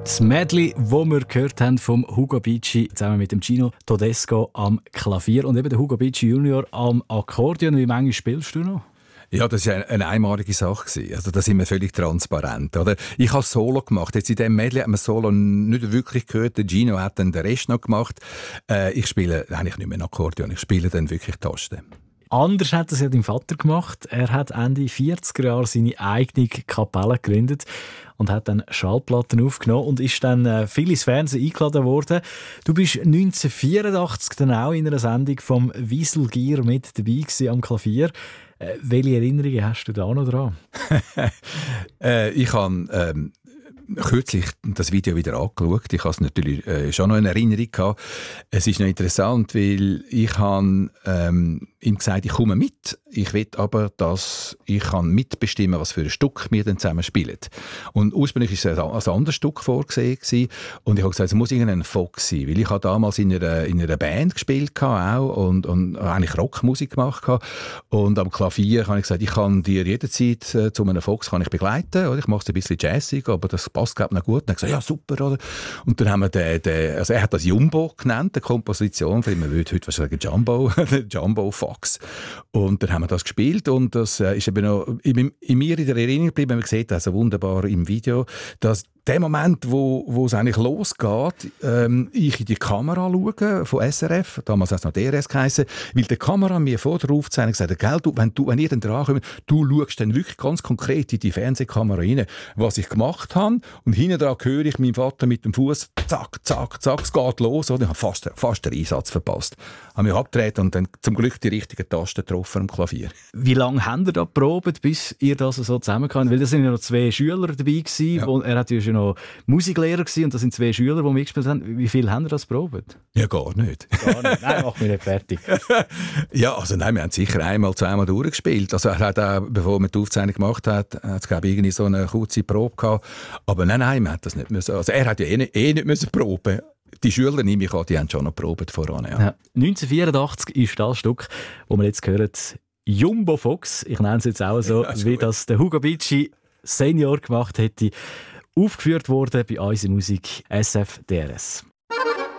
Das Medley, das wir gehört haben vom Hugo Bici zusammen mit dem Gino Todesco am Klavier und eben der Hugo Bici Junior am Akkordeon. Wie manchmal spielst du noch? Ja, das war eine einmalige Sache. Also da sind wir völlig transparent. Oder? Ich habe Solo gemacht. Jetzt in diesem Medley hat man Solo nicht wirklich gehört. Der Gino hat dann den Rest noch gemacht. Ich spiele eigentlich nicht mehr Akkordeon, ich spiele dann wirklich Tasten. Anders hat es ja dein Vater gemacht. Er hat Ende 40er Jahre seine eigene Kapelle gegründet und hat dann Schallplatten aufgenommen und ist dann viel ins Fernsehen eingeladen worden. Du bist 1984 dann auch in einer Sendung vom Wieselgier mit dabei gewesen am Klavier. Welche Erinnerungen hast du da noch dran? Ich habe kürzlich das Video wieder angeschaut. Ich habe es natürlich schon noch in Erinnerung gehabt. Es ist noch interessant, weil ich habe ihm gesagt, ich komme mit. Ich will aber, dass ich kann mitbestimmen, was für ein Stück wir dann zusammen spielen. Und ursprünglich war es ein anderes Stück vorgesehen gewesen. Und ich habe gesagt, es muss irgendein Fox sein, weil ich habe damals in einer Band gespielt auch und eigentlich Rockmusik gemacht gehabt. Und am Klavier habe ich gesagt, ich kann dir jederzeit zu einem Fox kann ich begleiten. Oder? Ich mache es ein bisschen jazzig, aber das passt glaube ich noch gut. Und er hat gesagt, ja super, oder? Und dann haben wir also er hat das Jumbo genannt, die Komposition, weil man würde heute wahrscheinlich sagen Jumbo Fox. Und dann haben wir das gespielt und das ist eben noch in mir in der Erinnerung geblieben. Man sieht das so wunderbar im Video, dass der Moment, wo es eigentlich losgeht, ich in die Kamera schaue von SRF, damals hat es noch DRS geheißen, weil die Kamera mir vor der Aufzeichnung gesagt hat, gell, wenn ihr dann dran kommt, du schaust dann wirklich ganz konkret in die Fernsehkamera rein, was ich gemacht habe und hinten dran höre ich meinen Vater mit dem Fuß, zack, zack, zack, es geht los, oder? Ich habe fast den Einsatz verpasst. Ich habe mich abgedreht und dann zum Glück die richtigen Tasten getroffen am Klavier. Wie lange habt ihr da geprobt, bis ihr das so zusammengekommen? Weil da sind ja noch 2 Schüler dabei gewesen, ja. Er hat ja schon noch Musiklehrer gewesen, und das sind 2 Schüler, die mitgespielt haben. Wie viel haben ihr das geprobt? Ja, gar nicht. Gar nicht. Nein, mach mich nicht fertig. Ja, also nein, wir haben sicher einmal, zweimal durchgespielt. Also er hat auch, bevor man die Aufzeichnung gemacht hat es glaube ich irgendwie so eine kurze Probe gehabt. Aber nein, man hat das nicht müssen. Also er hat ja nicht müssen proben. Die Schüler, nehme ich an, die haben schon noch probiert voran. Ja. Ja. 1984 ist das Stück, das wir jetzt hören, Jumbo Fox, ich nenne es jetzt auch so, ja, wie das der Hugo Bici Senior gemacht hätte, aufgeführt worden bei uns in Musik SF DRS.